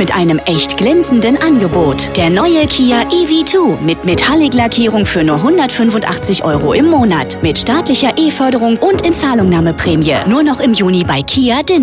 mit einem echt glänzenden Angebot. Der neue Kia EV2 mit Metallic-Lackierung für nur 185 € im Monat. Mit staatlicher E-Förderung und Inzahlungnahmeprämie. Nur noch im Juni bei Kia Dinner.